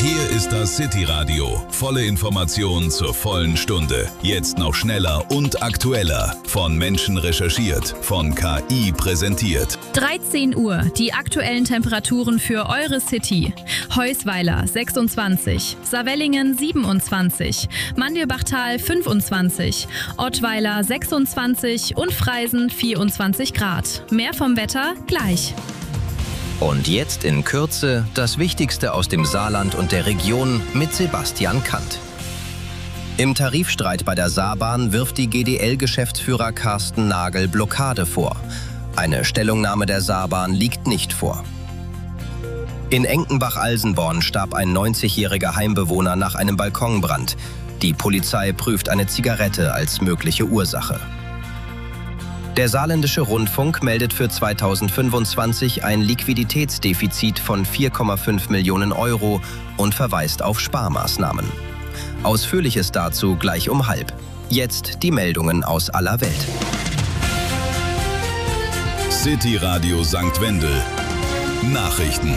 Hier ist das City Radio. Volle Informationen zur vollen Stunde. Jetzt noch schneller und aktueller. Von Menschen recherchiert, von KI präsentiert. 13 Uhr, die aktuellen Temperaturen für eure City. Heusweiler 26, Savellingen 27, Mandelbachtal 25, Ottweiler 26 und Freisen 24 Grad. Mehr vom Wetter gleich. Und jetzt in Kürze das Wichtigste aus dem Saarland und der Region mit Sebastian Kant. Im Tarifstreit bei der Saarbahn wirft die GDL-Geschäftsführer Carsten Nagel Blockade vor. Eine Stellungnahme der Saarbahn liegt nicht vor. In Enkenbach-Alsenborn starb ein 90-jähriger Heimbewohner nach einem Balkonbrand. Die Polizei prüft eine Zigarette als mögliche Ursache. Der Saarländische Rundfunk meldet für 2025 ein Liquiditätsdefizit von 4,5 Millionen Euro und verweist auf Sparmaßnahmen. Ausführliches dazu gleich um 12:30. Jetzt die Meldungen aus aller Welt. City Radio St. Wendel. Nachrichten.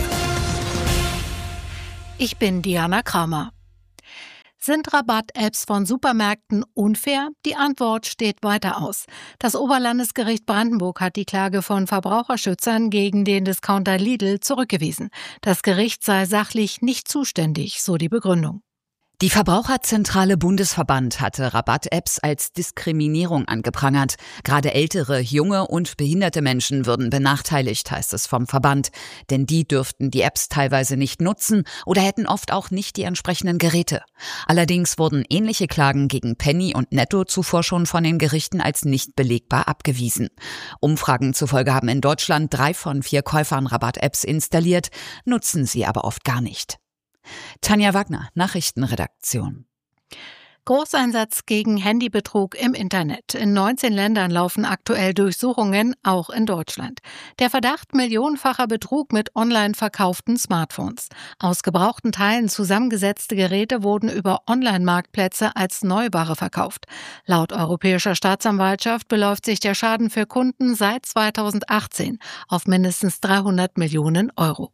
Ich bin Diana Kramer. Sind Rabatt-Apps von Supermärkten unfair? Die Antwort steht weiter aus. Das Oberlandesgericht Brandenburg hat die Klage von Verbraucherschützern gegen den Discounter Lidl zurückgewiesen. Das Gericht sei sachlich nicht zuständig, so die Begründung. Die Verbraucherzentrale Bundesverband hatte Rabatt-Apps als Diskriminierung angeprangert. Gerade ältere, junge und behinderte Menschen würden benachteiligt, heißt es vom Verband. Denn die dürften die Apps teilweise nicht nutzen oder hätten oft auch nicht die entsprechenden Geräte. Allerdings wurden ähnliche Klagen gegen Penny und Netto zuvor schon von den Gerichten als nicht belegbar abgewiesen. Umfragen zufolge haben in Deutschland 3 von 4 Käufern Rabatt-Apps installiert, nutzen sie aber oft gar nicht. Tanja Wagner, Nachrichtenredaktion. Großeinsatz gegen Handybetrug im Internet. In 19 Ländern laufen aktuell Durchsuchungen, auch in Deutschland. Der Verdacht millionenfacher Betrug mit online verkauften Smartphones. Aus gebrauchten Teilen zusammengesetzte Geräte wurden über Online-Marktplätze als Neuware verkauft. Laut Europäischer Staatsanwaltschaft beläuft sich der Schaden für Kunden seit 2018 auf mindestens 300 Millionen Euro.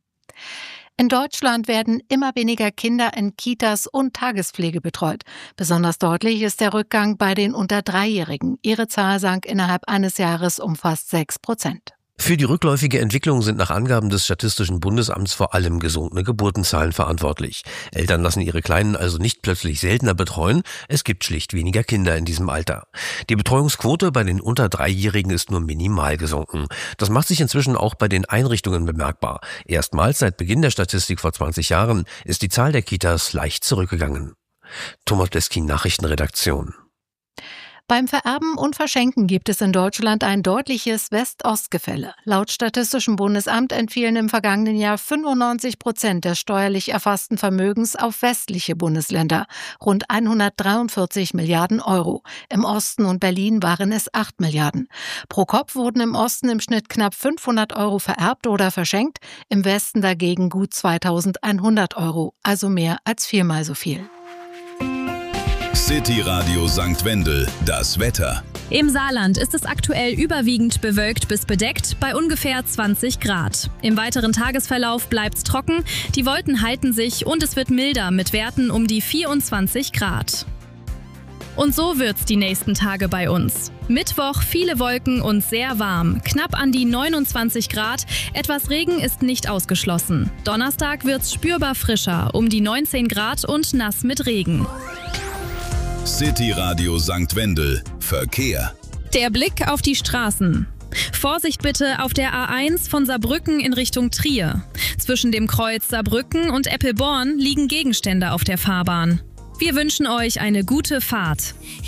In Deutschland werden immer weniger Kinder in Kitas und Tagespflege betreut. Besonders deutlich ist der Rückgang bei den unter 3-Jährigen. Ihre Zahl sank innerhalb eines Jahres um fast 6%. Für die rückläufige Entwicklung sind nach Angaben des Statistischen Bundesamts vor allem gesunkene Geburtenzahlen verantwortlich. Eltern lassen ihre Kleinen also nicht plötzlich seltener betreuen, es gibt schlicht weniger Kinder in diesem Alter. Die Betreuungsquote bei den unter 3-Jährigen ist nur minimal gesunken. Das macht sich inzwischen auch bei den Einrichtungen bemerkbar. Erstmals seit Beginn der Statistik vor 20 Jahren ist die Zahl der Kitas leicht zurückgegangen. Thomas Bleskin, Nachrichtenredaktion. Beim Vererben und Verschenken gibt es in Deutschland ein deutliches West-Ost-Gefälle. Laut Statistischem Bundesamt entfielen im vergangenen Jahr 95% des steuerlich erfassten Vermögens auf westliche Bundesländer, rund 143 Milliarden Euro. Im Osten und Berlin waren es 8 Milliarden. Pro Kopf wurden im Osten im Schnitt knapp 500 Euro vererbt oder verschenkt, im Westen dagegen gut 2.100 Euro, also mehr als 4-mal so viel. City Radio St. Wendel. Das Wetter. Im Saarland ist es aktuell überwiegend bewölkt bis bedeckt bei ungefähr 20 Grad. Im weiteren Tagesverlauf bleibt's trocken, die Wolken halten sich und es wird milder mit Werten um die 24 Grad. Und so wird's die nächsten Tage bei uns. Mittwoch viele Wolken und sehr warm, knapp an die 29 Grad. Etwas Regen ist nicht ausgeschlossen. Donnerstag wird's spürbar frischer, um die 19 Grad und nass mit Regen. City Radio St. Wendel. Verkehr. Der Blick auf die Straßen. Vorsicht bitte auf der A1 von Saarbrücken in Richtung Trier. Zwischen dem Kreuz Saarbrücken und Eppelborn liegen Gegenstände auf der Fahrbahn. Wir wünschen euch eine gute Fahrt.